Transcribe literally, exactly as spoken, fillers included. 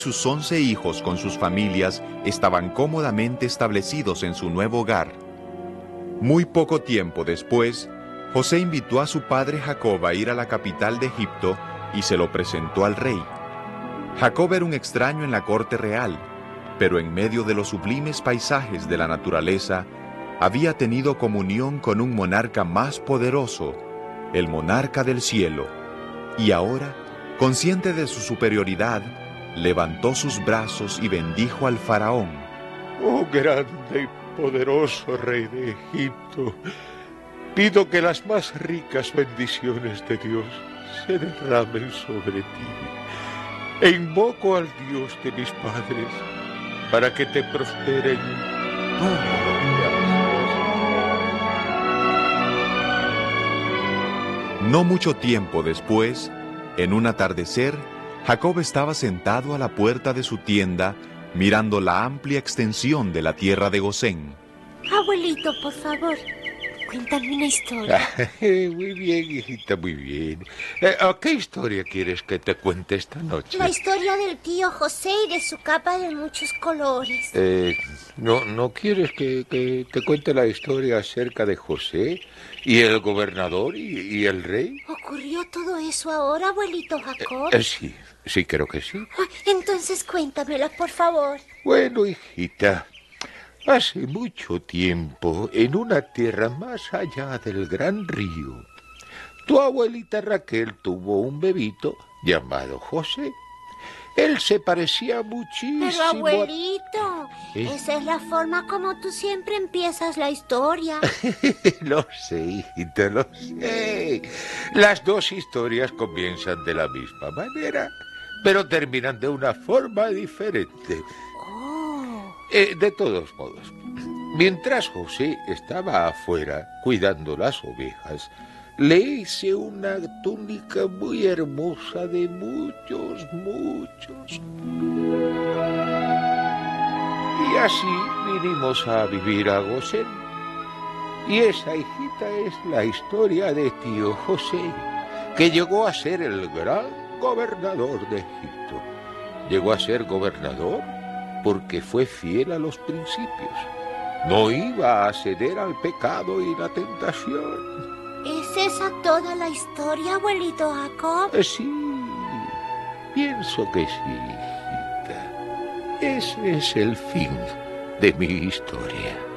Sus once hijos con sus familias estaban cómodamente establecidos en su nuevo hogar. Muy poco tiempo después, José invitó a su padre Jacob a ir a la capital de Egipto y se lo presentó al rey. Jacob era un extraño en la corte real, pero en medio de los sublimes paisajes de la naturaleza, había tenido comunión con un monarca más poderoso, el monarca del cielo, y ahora, consciente de su superioridad, levantó sus brazos y bendijo al faraón. Oh grande y poderoso rey de Egipto, pido que las más ricas bendiciones de Dios se derramen sobre ti, e invoco al Dios de mis padres para que te prospere en todo lo que haces. No mucho tiempo después, en un atardecer, Jacob estaba sentado a la puerta de su tienda, mirando la amplia extensión de la tierra de Gosén. Abuelito, por favor, cuéntame una historia. Muy bien, hijita, muy bien. Eh, ¿Qué historia quieres que te cuente esta noche? La historia del tío José y de su capa de muchos colores. Eh, ¿no, ¿No quieres que, que te cuente la historia acerca de José y el gobernador y, y el rey? ¿Ocurrió todo eso ahora, abuelito Jacob? Eh, eh, sí, sí, creo que sí. Entonces cuéntamela, por favor. Bueno, hijita, hace mucho tiempo, en una tierra más allá del gran río, tu abuelita Raquel tuvo un bebito llamado José. Él se parecía muchísimo. Pero abuelito, ¿Eh? esa es la forma como tú siempre empiezas la historia. Lo sé, hijita, lo sé. Las dos historias comienzan de la misma manera, pero terminan de una forma diferente. Oh. Eh, de todos modos, mientras José estaba afuera cuidando las ovejas, le hice una túnica muy hermosa de muchos, muchos. Y así vinimos a vivir a Gosén. Y esa, hijita, es la historia de tío José, que llegó a ser el gran gobernador de Egipto. Llegó a ser gobernador porque fue fiel a los principios. No iba a ceder al pecado y la tentación. ¿Es esa toda la historia, abuelito Jacob? Eh, sí, pienso que sí, hijita. Ese es el fin de mi historia.